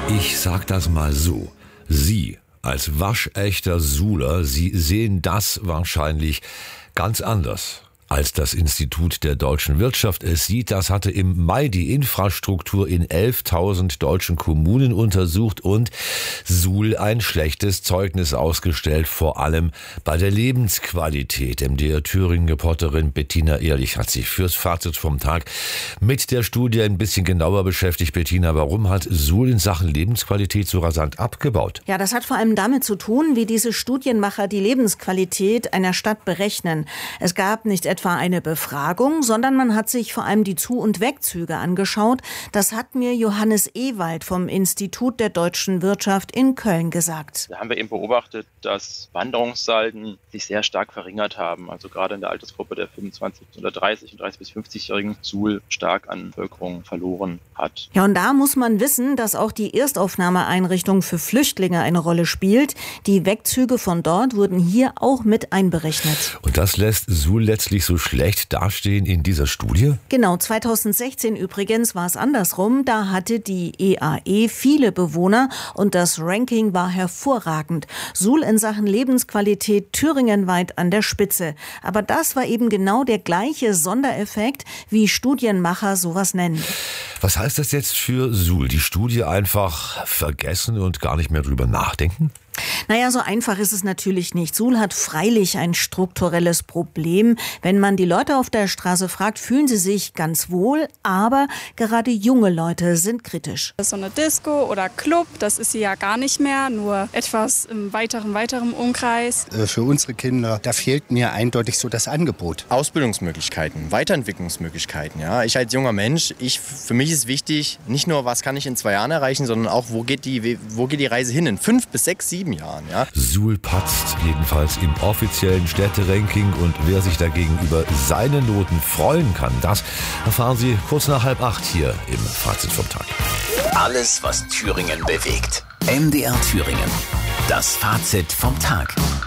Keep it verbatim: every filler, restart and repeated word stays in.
Ich sag das mal so. Sie als waschechter Suhler, Sie sehen das wahrscheinlich ganz anders, als das Institut der deutschen Wirtschaft es sieht. Das hatte im Mai die Infrastruktur in elftausend deutschen Kommunen untersucht und Suhl ein schlechtes Zeugnis ausgestellt, vor allem bei der Lebensqualität. M D R-Thüringen-Reporterin Bettina Ehrlich hat sich fürs Fazit vom Tag mit der Studie ein bisschen genauer beschäftigt. Bettina, warum hat Suhl in Sachen Lebensqualität so rasant abgebaut? Ja, das hat vor allem damit zu tun, wie diese Studienmacher die Lebensqualität einer Stadt berechnen. Es gab nicht etwa eine Befragung, sondern man hat sich vor allem die Zu- und Wegzüge angeschaut. Das hat mir Johannes Ewald vom Institut der deutschen Wirtschaft in Köln gesagt. Da haben wir eben beobachtet, dass Wanderungssalden sich sehr stark verringert haben. Also gerade in der Altersgruppe der fünfundzwanzig oder dreißig und dreißig bis fünfzigjährigen Suhl stark an Bevölkerung verloren hat. Ja, und da muss man wissen, dass auch die Erstaufnahmeeinrichtung für Flüchtlinge eine Rolle spielt. Die Wegzüge von dort wurden hier auch mit einberechnet. Und das lässt Suhl letztlich so schlecht dastehen in dieser Studie? Genau, zweitausendsechzehn übrigens war es andersrum. Da hatte die E A E viele Bewohner und das Ranking war hervorragend. Suhl in Sachen Lebensqualität thüringenweit an der Spitze. Aber das war eben genau der gleiche Sondereffekt, wie Studienmacher sowas nennen. Was heißt das jetzt für Suhl? Die Studie einfach vergessen und gar nicht mehr drüber nachdenken? Naja, so einfach ist es natürlich nicht. Suhl hat freilich ein strukturelles Problem. Wenn man die Leute auf der Straße fragt, fühlen sie sich ganz wohl, aber gerade junge Leute sind kritisch. So eine Disco oder Club, das ist sie ja gar nicht mehr, nur etwas im weiteren, weiteren Umkreis. Für unsere Kinder, da fehlt mir eindeutig so das Angebot. Ausbildungsmöglichkeiten, Weiterentwicklungsmöglichkeiten. Ja, ich als junger Mensch, ich, für mich ist wichtig, nicht nur, was kann ich in zwei Jahren erreichen, sondern auch, wo geht die, wo geht die Reise hin in fünf bis sechs, sieben Jahren, ja. Suhl patzt jedenfalls im offiziellen Städteranking und wer sich dagegen über seine Noten freuen kann, das erfahren Sie kurz nach halb acht hier im Fazit vom Tag. Alles, was Thüringen bewegt. M D R Thüringen. Das Fazit vom Tag.